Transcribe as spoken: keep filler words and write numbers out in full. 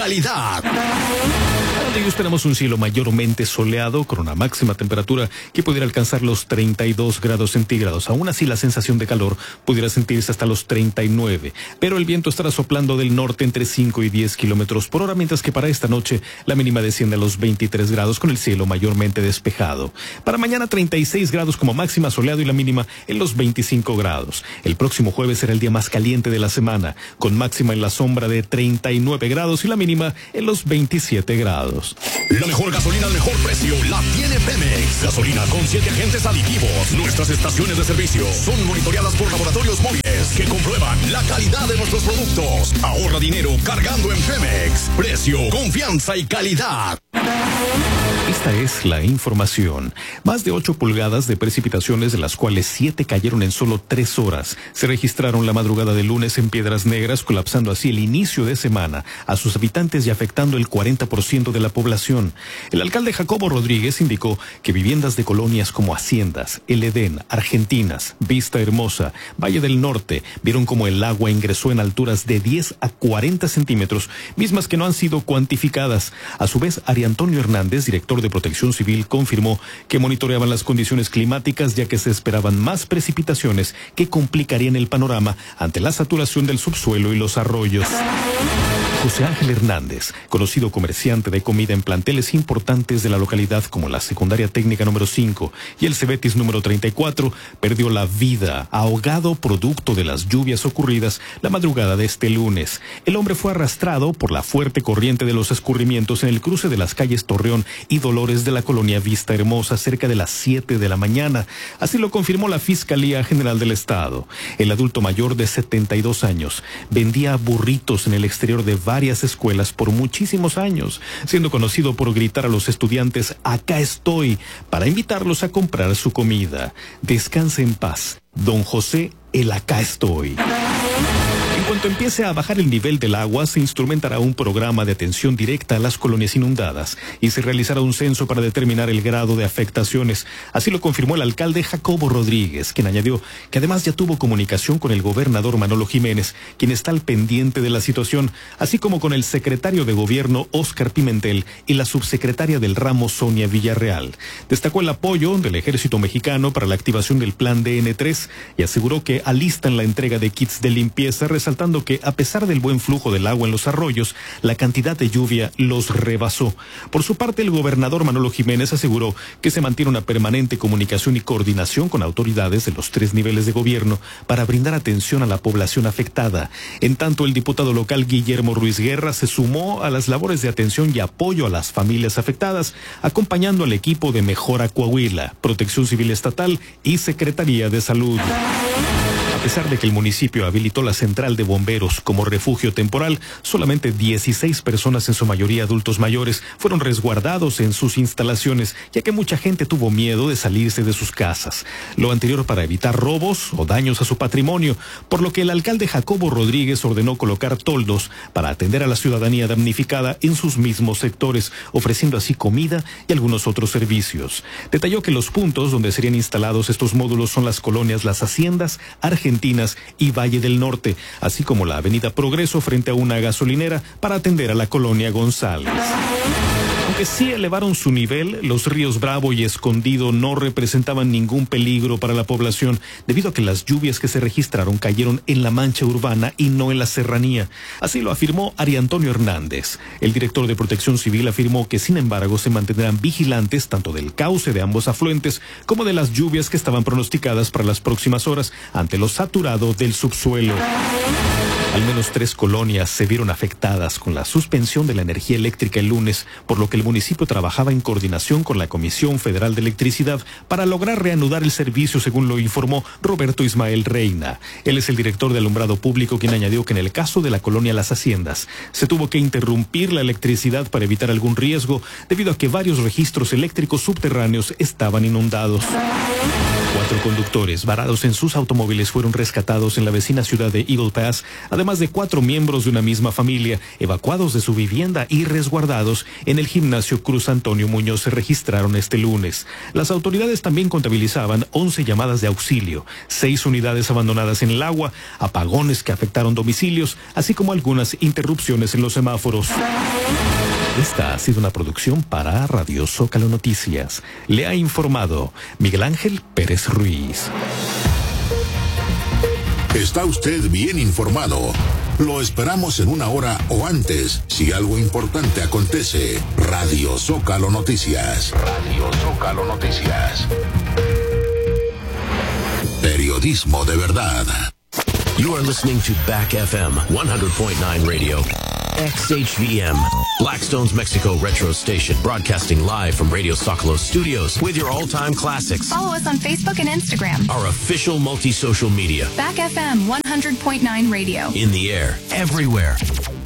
calidad. Hoy esperamos un cielo mayormente soleado con una máxima temperatura que pudiera alcanzar los treinta y dos grados centígrados. Aún así, la sensación de calor pudiera sentirse hasta los treinta y nueve, pero el viento estará soplando del norte entre cinco y diez kilómetros por hora, mientras que para esta noche la mínima desciende a los veintitrés grados con el cielo mayormente despejado. Para mañana treinta y seis grados como máxima soleado y la mínima en los veinticinco grados. El próximo jueves será el día más caliente de la semana, con máxima en la sombra de treinta y nueve grados y la mínima en los veintisiete grados. La mejor gasolina al mejor precio la tiene Pemex. Gasolina con siete agentes aditivos. Nuestras estaciones de servicio son monitoreadas por laboratorios móviles que comprueban la calidad de nuestros productos. Ahorra dinero cargando en Pemex. Precio, confianza y calidad. Esta es la información. Más de ocho pulgadas de precipitaciones, de las cuales siete cayeron en solo tres horas, se registraron la madrugada del lunes en Piedras Negras, colapsando así el inicio de semana a sus habitantes y afectando el cuarenta por ciento de la población. El alcalde Jacobo Rodríguez indicó que viviendas de colonias como Haciendas, El Edén, Argentinas, Vista Hermosa, Valle del Norte, vieron como el agua ingresó en alturas de diez a cuarenta centímetros, mismas que no han sido cuantificadas. A su vez, Ari Antonio Hernández, director de Protección Civil, confirmó que monitoreaban las condiciones climáticas, ya que se esperaban más precipitaciones que complicarían el panorama ante la saturación del subsuelo y los arroyos. José Ángel Hernández, conocido comerciante de comida en planteles importantes de la localidad como la Secundaria Técnica número cinco y el Cebetis número treinta y cuatro, perdió la vida ahogado producto de las lluvias ocurridas la madrugada de este lunes. El hombre fue arrastrado por la fuerte corriente de los escurrimientos en el cruce de las calles Torreón y Dolores de la colonia Vista Hermosa cerca de las siete de la mañana. Así lo confirmó la Fiscalía General del Estado. El adulto mayor de setenta y dos años vendía burritos en el exterior de varias escuelas por muchísimos años, siendo conocido por gritar a los estudiantes "acá estoy", para invitarlos a comprar su comida. Descanse en paz, don José, el acá estoy. En cuanto empiece a bajar el nivel del agua, se instrumentará un programa de atención directa a las colonias inundadas y se realizará un censo para determinar el grado de afectaciones. Así lo confirmó el alcalde Jacobo Rodríguez, quien añadió que además ya tuvo comunicación con el gobernador Manolo Jiménez, quien está al pendiente de la situación, así como con el secretario de Gobierno Óscar Pimentel y la subsecretaria del ramo Sonia Villarreal. Destacó el apoyo del Ejército Mexicano para la activación del Plan D N tres y aseguró que alistan la entrega de kits de limpieza, resaltando que a pesar del buen flujo del agua en los arroyos, la cantidad de lluvia los rebasó. Por su parte, el gobernador Manolo Jiménez aseguró que se mantiene una permanente comunicación y coordinación con autoridades de los tres niveles de gobierno para brindar atención a la población afectada. En tanto, el diputado local Guillermo Ruiz Guerra se sumó a las labores de atención y apoyo a las familias afectadas, acompañando al equipo de Mejora Coahuila, Protección Civil Estatal y Secretaría de Salud. A pesar de que el municipio habilitó la central de bomberos como refugio temporal, solamente dieciséis personas, en su mayoría adultos mayores, fueron resguardados en sus instalaciones, ya que mucha gente tuvo miedo de salirse de sus casas. Lo anterior para evitar robos o daños a su patrimonio, por lo que el alcalde Jacobo Rodríguez ordenó colocar toldos para atender a la ciudadanía damnificada en sus mismos sectores, ofreciendo así comida y algunos otros servicios. Detalló que los puntos donde serían instalados estos módulos son las colonias Las Haciendas, Argentinas y Valle del Norte, así como la avenida Progreso frente a una gasolinera para atender a la colonia González. Aunque sí elevaron su nivel, los ríos Bravo y Escondido no representaban ningún peligro para la población, debido a que las lluvias que se registraron cayeron en la mancha urbana y no en la serranía. Así lo afirmó Ari Antonio Hernández. El director de Protección Civil afirmó que, sin embargo, se mantendrán vigilantes tanto del cauce de ambos afluentes como de las lluvias que estaban pronosticadas para las próximas horas ante lo saturado del subsuelo. Al menos tres colonias se vieron afectadas con la suspensión de la energía eléctrica el lunes, por lo que el municipio trabajaba en coordinación con la Comisión Federal de Electricidad para lograr reanudar el servicio, según lo informó Roberto Ismael Reina. Él es el director de Alumbrado Público, quien añadió que en el caso de la colonia Las Haciendas se tuvo que interrumpir la electricidad para evitar algún riesgo, debido a que varios registros eléctricos subterráneos estaban inundados. Cuatro conductores varados en sus automóviles fueron rescatados en la vecina ciudad de Eagle Pass, además de cuatro miembros de una misma familia evacuados de su vivienda y resguardados en el gimnasio Cruz Antonio Muñoz se registraron este lunes. Las autoridades también contabilizaban once llamadas de auxilio, seis unidades abandonadas en el agua, apagones que afectaron domicilios, así como algunas interrupciones en los semáforos. Esta ha sido una producción para Radio Zócalo Noticias. Le ha informado Miguel Ángel Pérez Ruiz. Está usted bien informado. Lo esperamos en una hora o antes, si algo importante acontece. Radio Zócalo Noticias. Radio Zócalo Noticias. Periodismo de verdad. You are listening to Back F M one hundred point nine Radio. X H V M, Blackstone's Mexico Retro Station, broadcasting live from Radio Zócalo Studios with your all-time classics. Follow us on Facebook and Instagram. Our official multi-social media. Back F M one hundred point nine Radio. In the air, everywhere.